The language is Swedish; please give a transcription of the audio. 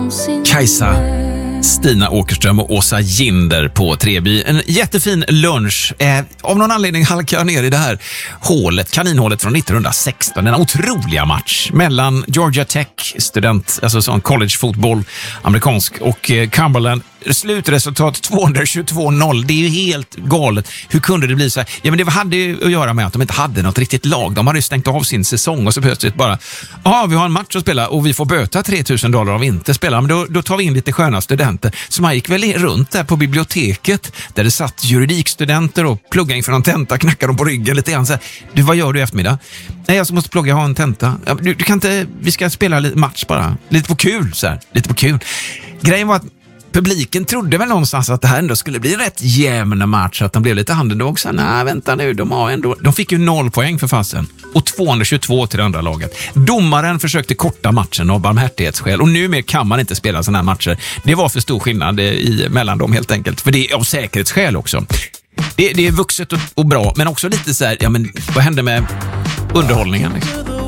Kajsa, Stina Åkerström och Åsa Ginder på Treby. En jättefin lunch. Av någon anledning halkar jag ner i det här hålet, kaninhålet från 1916. En otroliga match mellan Georgia Tech, student, alltså sån college-fotboll, amerikansk, och Cumberland. Slutresultat 222-0. Det är ju helt galet. Hur kunde det bli så här? Ja, men det hade ju att göra med att de inte hade något riktigt lag. De hade ju stängt av sin säsong och så plötsligt bara, vi har en match att spela och vi får böta $3,000 om vi inte spelar. Men då tar vi in lite sköna studenter. Så man gick väl runt där på biblioteket där det satt juridikstudenter och pluggade inför någon tenta, knackade dem på ryggen lite grann så här, du, vad gör du i eftermiddag? Nej, jag måste plugga, ha en tenta. Ja, du kan inte, vi ska spela lite match bara. Lite på kul så här, lite på kul. Grejen var att publiken trodde väl någonstans att det här ändå skulle bli en rätt jämn match, att de blev lite underdog. Så nej, vänta nu, de fick ju 0 poäng för fasen och 222 till det andra laget. Domaren försökte korta matchen av barmhärtighetsskäl och numera kan man inte spela såna här matcher. Det var för stor skillnad mellan dem helt enkelt, för det är av säkerhetsskäl också. Det är vuxet och bra, men också lite så här, ja men vad hände med underhållningen liksom?